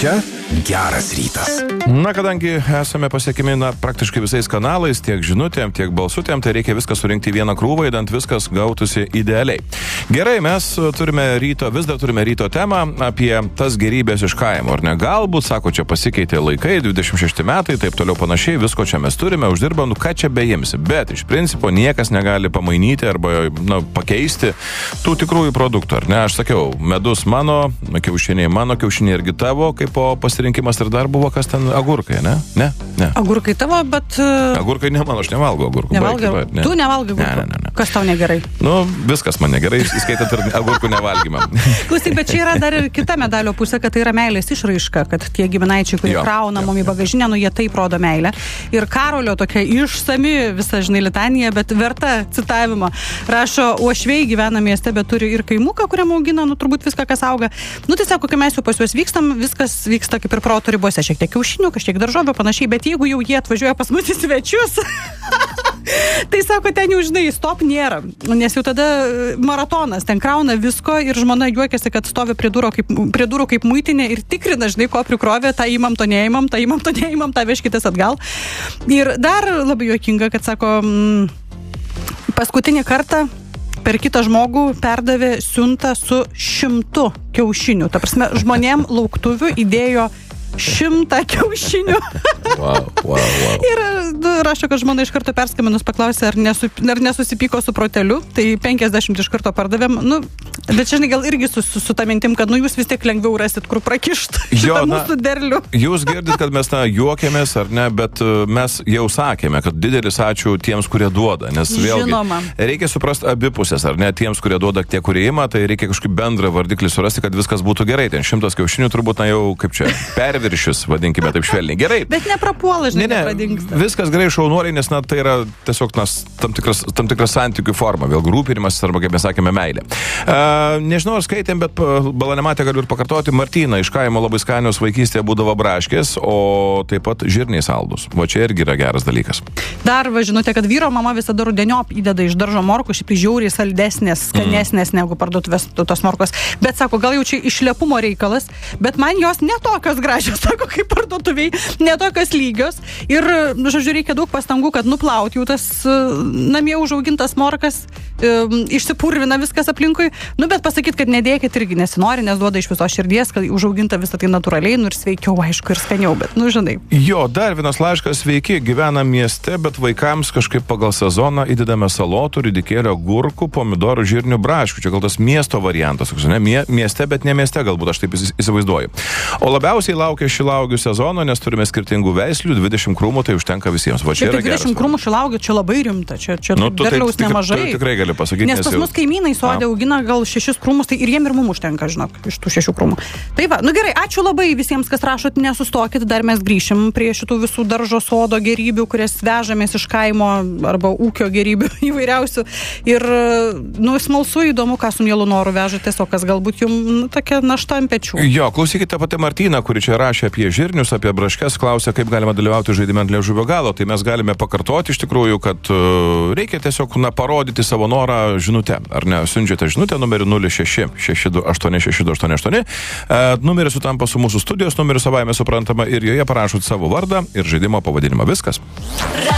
Čia geras rytas. Na, kadangi esame pasiekimi praktiškai visais kanalais, tiek žinutėm, tiek balsutėm, tai reikia viską surinkti į vieną krūvą, idant viskas gautųsi idealiai. Gerai, mes vis dar turime ryto temą apie tas gerybės iš kaimo, ar ne? Galbūt, sako, čia pasikeitė laikai, 26 metai, taip toliau panašiai, visko čia mes turime, uždirbam, ką čia beimsi. Bet iš principo niekas negali pamainyti arba pakeisti tų tikrųjų produktų, ar ne? Aš sakiau, medus mano, kiaušiniai irgi tavo, kaip po pasirinkimas ir dar buvo, kas ten agurkai, ne? Ne? Agurkai tavo, bet... Agurkai ne mano, aš nevalgau agurkų. Ne. Tu nevalgai agurkų? Ne. Kas tau negerai? Viskas man negerai, įskaitant ir agurkų nevalgymą. Klausyk, bet čia yra dar ir kita medalio pusė, kad tai yra meilės išraiška, kad tie giminaičiai, kurie krauna mum į bagažinę, jie taip rodo meilę. Ir Karolio tokia išsami visa, litanija, bet verta citavimo. Rašo, uošviai gyvena mieste, bet turi ir kaimuką, kuriam augina, turbūt viską, kas auga. Tai sako, kai mes jau pas juos vykstam, viskas vyksta kaip ir proto ribose, šiek tiek kiaušinių, kažkiek daržovių, panašiai, bet jeigu jau jie atvažiuoja pas mus į svečius, tai sako, ten jau, stop nėra, nes jau tada maratonas, ten krauna visko ir žmona juokiasi, kad stovi prie durų kaip muitinė ir tikrina, ko prikrovė, tą imam, to neimam, tą vežkitės atgal. Ir dar labai juokinga, kad sako, paskutinį kartą per kitą žmogų perdavė siuntą su 100 kiaušinių. Ta prasme, žmonėm lauktuvių įdėjo 100 kiaušinių. Wow. Ir rašo, kad žmona iš karto perskambinus paklausė, ar nesusipyko su proteliu, tai 50 iš karto pardavėm. Bet čia, gal irgi su ta mintim, kad jūs vis tiek lengviau rasit, kur prakišt šitą mūsų derlių. Jūs girdit, kad mes juokėmės, ar ne, bet mes jau sakėme, kad didelis ačiū tiems, kurie duoda, nes vėlgi reikia suprasti abi pusės, ar ne, tiems, kurie duoda, tie, kurie ima, tai reikia kažkaip bendrą vardiklį surasti, kad viskas būtų gerai. Ten 100 kiaušinių turbūt, jau kaip čia, perviršius, vadinkime taip švelniai. Gerai. Bet neprapuola, nepradingsta. Viskas gerai, šaunuoliai, nes tai yra tiesiog tam tikras santykių forma, vėl rūpinimas arba, kaip mes sakėme, meilė. Nežinau, ar skaitėm, bet balanematę galiu ir pakartoti. Martyna iš kaimo labai skanios vaikystėje būdavo braškės, o taip pat žirniai saldus. Va čia irgi yra geras dalykas. Dar žinote, kad vyro mama visada rudeniop įdeda iš daržo morkų, šiaip žiauriai saldesnės, skanesnės negu parduotuvės tos morkos. Bet sako, gal jau čia išlepumo reikalas, bet man jos netokios gražios, sako, kaip parduotuviai, netokios lygios. Ir, reikia daug pastangų, kad nuplaut jau tas namie užaugintas morkas, išsipurvina viskas aplinkui. Bet pasakyti, kad nedėkit irgi nesinori, nes duoda iš viso širdies, kad užauginta visą tai natūraliai, ir sveikiau, aišku, ir skaniau, bet, žinai. Jo, dar vienas laiškas, sveiki, gyvena mieste, bet vaikams kažkaip pagal sezoną įdedame salotų, ridikėlio, agurkų, pomidorų, žirnių, braškių. Čia gal tas miesto variantas, ne? Mieste, bet ne mieste, galbūt aš taip įsivaizduoju. O labiausiai laukia šilauogių sezono, nes turime skirtingų veislių, 20 krūmų, tai užtenka visiems. Va, čia yra 20 krūmų šilauogių, čia labai rimta, čia derliaus nemažai. Tikrai gali pasakyti, nes pas mus kaimynai sode augina gal 6 krūmus, tai ir jiem ir mum užtenka, iš tų 6 krūmų. Tai va, gerai, ačiū labai visiems, kas rašot, nesustokit, dar mes grįšim prie šitų visų daržo sodo gerybių, kurias vežamės iš kaimo arba ūkio gerybių įvairiausių. Ir, smalsu, įdomu, ką su mielu noru vežatės, o kas galbūt jums tokia našta ant pečių. Jo, klausykite pati Martyna, kuri čia rašė apie žirnius, apie braškes, klausė, kaip galima dalyvauti žaidime ant liežuvio galo. Tai mes galime pakartoti iš tikrųjų, kad reikia tiesiog parodyti savo norą žinutę. Ar ne, siunčiate žinutę numeriu 0662886288. Numeris sutampa su mūsų studijos numeriu, savaime suprantama, ir joje parašot savo vardą ir žaidimo pavadinimą. Viskas.